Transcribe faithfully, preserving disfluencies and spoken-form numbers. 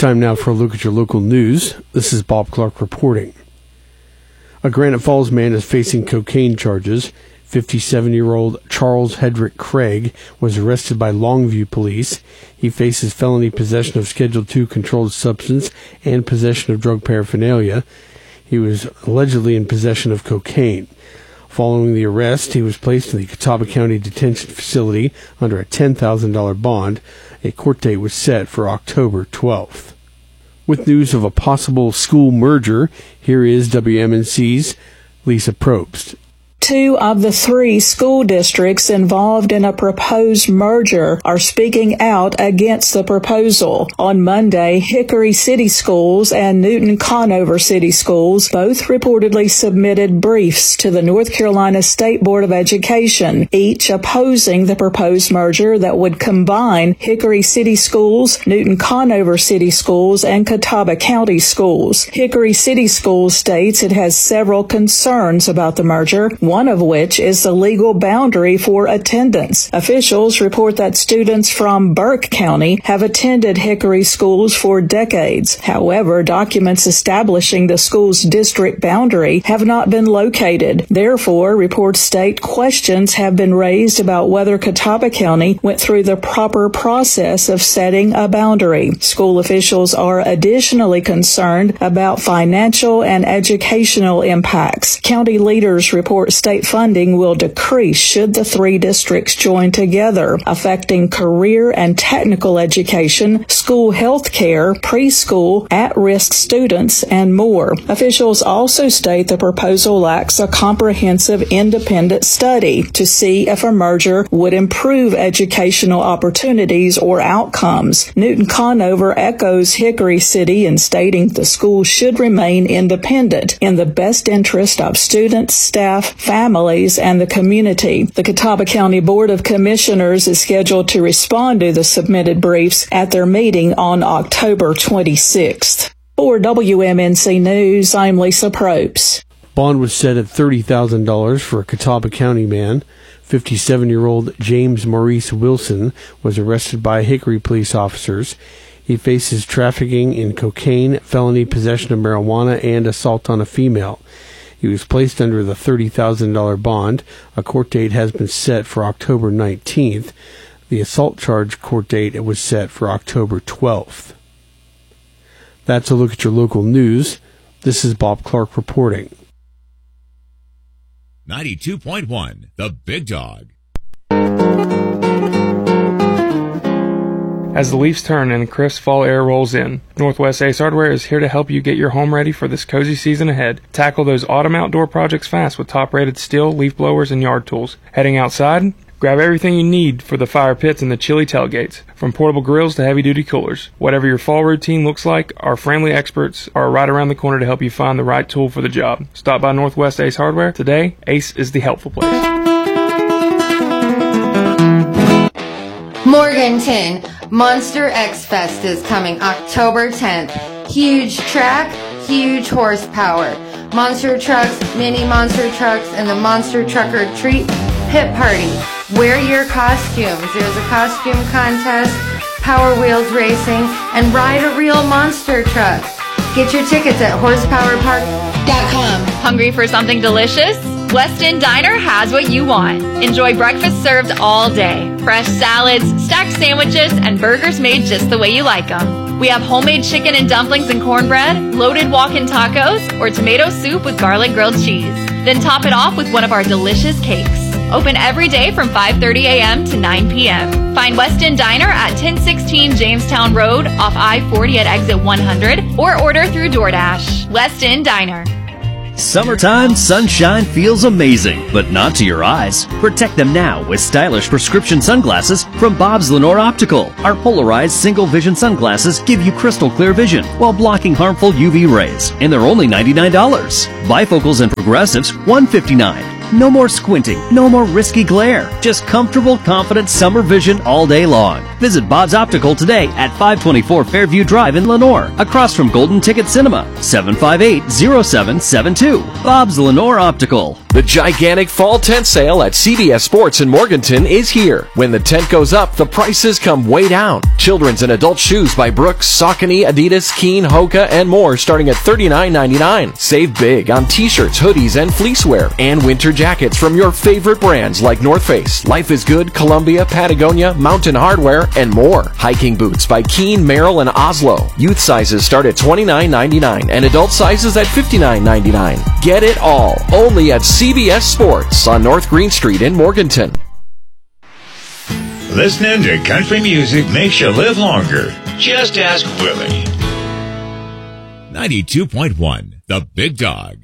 Time now for a look at your local news. This is Bob Clark reporting. A Granite Falls man is facing cocaine charges. fifty-seven-year-old Charles Hedrick Craig was arrested by Longview police. He faces felony possession of Schedule two controlled substance and possession of drug paraphernalia. He was allegedly in possession of cocaine. Following the arrest, he was placed in the Catawba County Detention Facility under a ten thousand dollars bond. A court date was set for October twelfth. With news of a possible school merger, here is W M N C's Lisa Probst. Two of the three school districts involved in a proposed merger are speaking out against the proposal. On Monday, Hickory City Schools and Newton Conover City Schools both reportedly submitted briefs to the North Carolina State Board of Education, each opposing the proposed merger that would combine Hickory City Schools, Newton Conover City Schools, and Catawba County Schools. Hickory City Schools states it has several concerns about the merger, one of which is the legal boundary for attendance. Officials report that students from Burke County have attended Hickory schools for decades. However, documents establishing the school's district boundary have not been located. Therefore, reports state questions have been raised about whether Catawba County went through the proper process of setting a boundary. School officials are additionally concerned about financial and educational impacts. County leaders report state funding will decrease should the three districts join together, affecting career and technical education, school health care, preschool, at-risk students, and more. Officials also state the proposal lacks a comprehensive independent study to see if a merger would improve educational opportunities or outcomes. Newton Conover echoes Hickory City in stating the school should remain independent in the best interest of students, staff, families, and the community. The Catawba County Board of Commissioners is scheduled to respond to the submitted briefs at their meeting on October twenty-sixth. For W M N C News, I'm Lisa Probst. Bond was set at thirty thousand dollars for a Catawba County man. fifty-seven-year-old James Maurice Wilson was arrested by Hickory police officers. He faces trafficking in cocaine, felony possession of marijuana, and assault on a female. He was placed under the thirty thousand dollars bond. A court date has been set for October nineteenth. The assault charge court date was set for October twelfth. That's a look at your local news. This is Bob Clark reporting. ninety-two point one, The Big Dog. As the leaves turn and crisp fall air rolls in, Northwest Ace Hardware is here to help you get your home ready for this cozy season ahead. Tackle those autumn outdoor projects fast with top-rated steel, leaf blowers, and yard tools. Heading outside? Grab everything you need for the fire pits and the chilly tailgates, from portable grills to heavy-duty coolers. Whatever your fall routine looks like, our friendly experts are right around the corner to help you find the right tool for the job. Stop by Northwest Ace Hardware today. Ace is the helpful place. Morganton, Monster X Fest is coming October tenth. Huge track, huge horsepower. Monster trucks, mini monster trucks, and the Monster Trucker Treat Pit Party. Wear your costumes. There's a costume contest, Power Wheels racing, and ride a real monster truck. Get your tickets at horsepower park dot com. Hungry for something delicious? Weston Diner has what you want. Enjoy breakfast served all day. Fresh salads, stacked sandwiches, and burgers made just the way you like them. We have homemade chicken and dumplings and cornbread, loaded walk-in tacos, or tomato soup with garlic grilled cheese. Then top it off with one of our delicious cakes. Open every day from five thirty a.m. to nine p.m. Find Weston Diner at ten sixteen Jamestown Road off I forty at exit one hundred or order through DoorDash. Weston Diner. Summertime sunshine feels amazing, but not to your eyes. Protect them now with stylish prescription sunglasses from Bob's Lenore Optical. Our polarized single vision sunglasses give you crystal clear vision while blocking harmful U V rays, and they're only ninety-nine dollars. Bifocals and progressives, one hundred fifty-nine dollars. No more squinting, no more risky glare. Just comfortable, confident summer vision all day long. Visit Bob's Optical today at five twenty-four Fairview Drive in Lenore, across from Golden Ticket Cinema, seven five eight, zero seven seven two. Bob's Lenore Optical. The gigantic fall tent sale at C B S Sports in Morganton is here. When the tent goes up, the prices come way down. Children's and adult shoes by Brooks, Saucony, Adidas, Keen, Hoka, and more starting at thirty-nine ninety-nine. Save big on t-shirts, hoodies, and fleecewear, and winter jackets from your favorite brands like North Face, Life is Good, Columbia, Patagonia, Mountain Hardwear, and more. Hiking boots by Keen, Merrill, and Oslo. Youth sizes start at twenty-nine ninety-nine and adult sizes at fifty-nine ninety-nine. Get it all only at C B S Sports on North Green Street in Morganton. Listening to country music makes you live longer. Just ask Willie. ninety-two point one, The Big Dog.